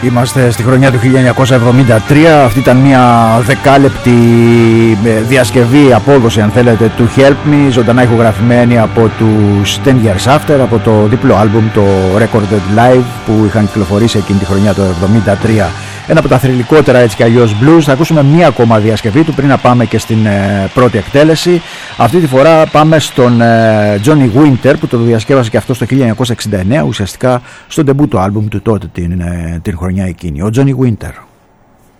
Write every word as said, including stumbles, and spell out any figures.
Είμαστε στη χρονιά του χίλια εννιακόσια εβδομήντα τρία. Αυτή ήταν μια δεκάλεπτη διασκευή, απόδοση αν θέλετε, του Help Me, ζωντανά ηχογραφημένη από τους Ten Years After, από το διπλό άλμπουμ, το Recorded Live, που είχαν κυκλοφορήσει εκείνη τη χρονιά το εβδομήντα τρία. Ένα από τα θρυλικότερα έτσι κι αλλιώς blues. Θα ακούσουμε μια ακόμα διασκευή του πριν να πάμε και στην ε, πρώτη εκτέλεση. Αυτή τη φορά πάμε στον ε, Johnny Winter, που το διασκεύασε και αυτό στο χίλια εννιακόσια εξήντα εννέα, ουσιαστικά στο ντεμπούτο άλμπουμ του τότε την, ε, την χρονιά εκείνη. Ο Johnny Winter.